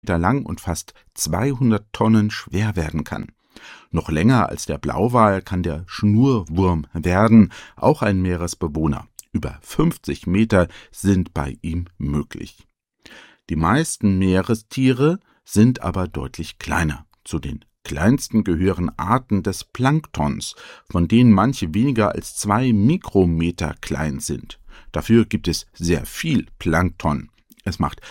Meter lang und fast 200 Tonnen schwer werden kann. Noch länger als der Blauwal kann der Schnurwurm werden, auch ein Meeresbewohner. Über 50 Meter sind bei ihm möglich. Die meisten Meerestiere sind aber deutlich kleiner. Zu den kleinsten gehören Arten des Planktons, von denen manche weniger als 2 Mikrometer klein sind. Dafür gibt es sehr viel Plankton. Es macht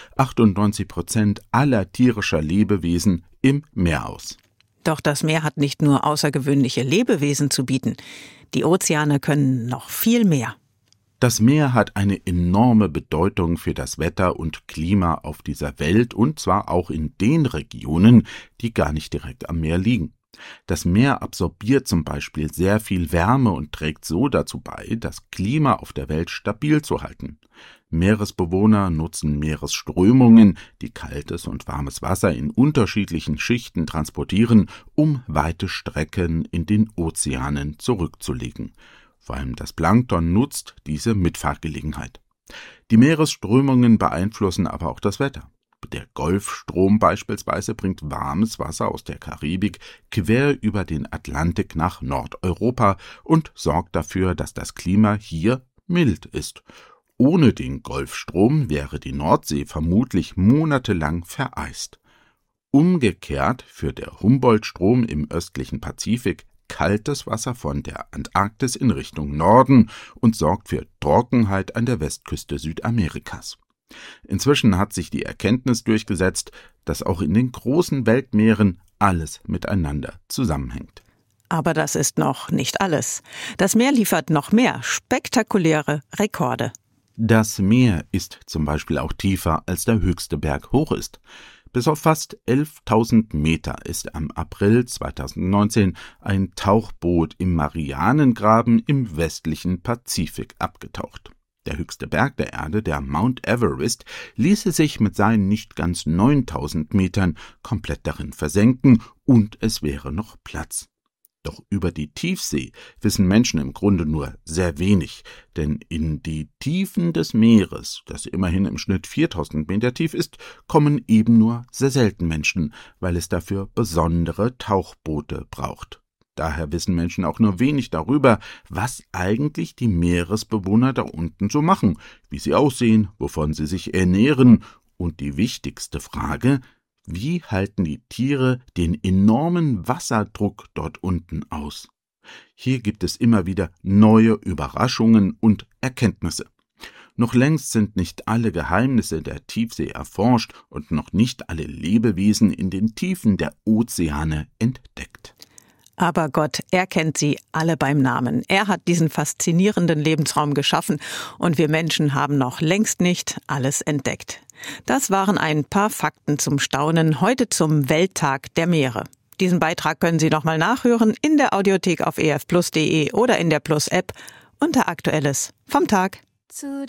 98% aller tierischer Lebewesen im Meer aus. Doch das Meer hat nicht nur außergewöhnliche Lebewesen zu bieten. Die Ozeane können noch viel mehr. Das Meer hat eine enorme Bedeutung für das Wetter und Klima auf dieser Welt, und zwar auch in den Regionen, die gar nicht direkt am Meer liegen. Das Meer absorbiert zum Beispiel sehr viel Wärme und trägt so dazu bei, das Klima auf der Welt stabil zu halten. Meeresbewohner nutzen Meeresströmungen, die kaltes und warmes Wasser in unterschiedlichen Schichten transportieren, um weite Strecken in den Ozeanen zurückzulegen. Vor allem das Plankton nutzt diese Mitfahrgelegenheit. Die Meeresströmungen beeinflussen aber auch das Wetter. Der Golfstrom beispielsweise bringt warmes Wasser aus der Karibik quer über den Atlantik nach Nordeuropa und sorgt dafür, dass das Klima hier mild ist. Ohne den Golfstrom wäre die Nordsee vermutlich monatelang vereist. Umgekehrt führt der Humboldt-Strom im östlichen Pazifik kaltes Wasser von der Antarktis in Richtung Norden und sorgt für Trockenheit an der Westküste Südamerikas. Inzwischen hat sich die Erkenntnis durchgesetzt, dass auch in den großen Weltmeeren alles miteinander zusammenhängt. Aber das ist noch nicht alles. Das Meer liefert noch mehr spektakuläre Rekorde. Das Meer ist zum Beispiel auch tiefer, als der höchste Berg hoch ist. Bis auf fast 11.000 Meter ist am April 2019 ein Tauchboot im Marianengraben im westlichen Pazifik abgetaucht. Der höchste Berg der Erde, der Mount Everest, ließe sich mit seinen nicht ganz 9.000 Metern komplett darin versenken und es wäre noch Platz. Doch über die Tiefsee wissen Menschen im Grunde nur sehr wenig, denn in die Tiefen des Meeres, das immerhin im Schnitt 4.000 Meter tief ist, kommen eben nur sehr selten Menschen, weil es dafür besondere Tauchboote braucht. Daher wissen Menschen auch nur wenig darüber, was eigentlich die Meeresbewohner da unten so machen, wie sie aussehen, wovon sie sich ernähren und die wichtigste Frage: Wie halten die Tiere den enormen Wasserdruck dort unten aus? Hier gibt es immer wieder neue Überraschungen und Erkenntnisse. Noch längst sind nicht alle Geheimnisse der Tiefsee erforscht und noch nicht alle Lebewesen in den Tiefen der Ozeane entdeckt. Aber Gott, er kennt sie alle beim Namen. Er hat diesen faszinierenden Lebensraum geschaffen und wir Menschen haben noch längst nicht alles entdeckt. Das waren ein paar Fakten zum Staunen heute zum Welttag der Meere. Diesen Beitrag können Sie nochmal nachhören in der Audiothek auf erfplus.de oder in der Plus-App unter Aktuelles vom Tag. Zu